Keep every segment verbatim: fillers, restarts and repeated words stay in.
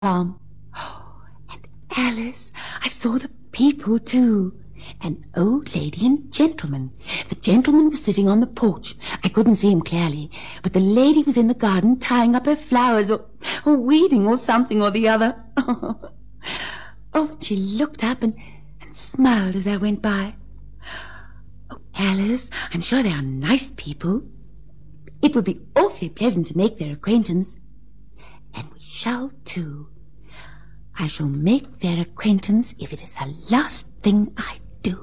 farm. And Alice, I saw the people too. An old lady and gentleman. The gentleman was sitting on the porch. I couldn't see him clearly, but the lady was in the garden tying up her flowers or, or weeding or something or the other. Oh, and she looked up and, and smiled as I went by. Oh, Alice, I'm sure they are nice people. It would be awfully pleasant to make their acquaintance. And we shall too. I shall make their acquaintance if it is the last thing I do.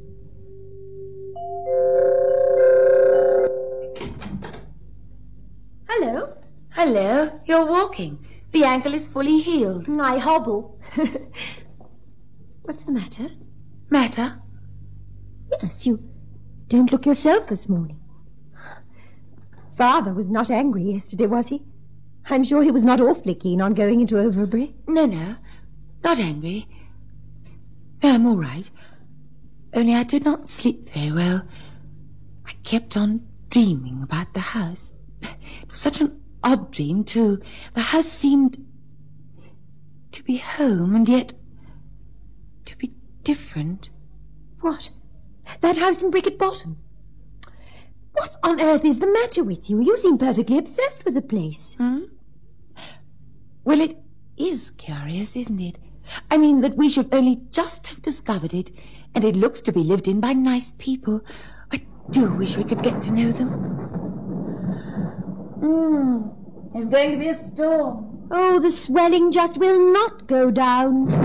Hello. Hello. You're walking. The ankle is fully healed. I hobble. What's the matter? Matter? Yes, you don't look yourself this morning. Father was not angry yesterday, was he? I'm sure he was not awfully keen on going into Overbury. No, no. Not angry. No, I'm all right. Only I did not sleep very well. I kept on dreaming about the house. It was such an odd dream, too. The house seemed to be home, and yet to be different. What? That house in Bricket Bottom? What on earth is the matter with you? You seem perfectly obsessed with the place. Hmm? Well, it is curious, isn't it? I mean that we should only just have discovered it, and it looks to be lived in by nice people. I do wish we could get to know them. Hmm, there's going to be a storm. Oh, the swelling just will not go down.